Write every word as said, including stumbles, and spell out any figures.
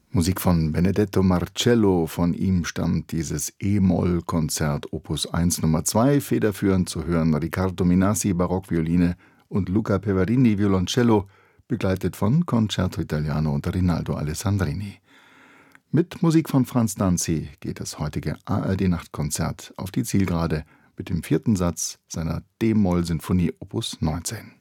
Musik von Benedetto Marcello, von ihm stammt dieses E-Moll-Konzert Opus eins Nummer zwei, federführend zu hören Riccardo Minassi, Barockvioline und Luca Peverini, Violoncello, begleitet von Concerto Italiano und Rinaldo Alessandrini. Mit Musik von Franz Danzi geht das heutige A R D-Nachtkonzert auf die Zielgerade mit dem vierten Satz seiner D-Moll-Sinfonie Opus neunzehn.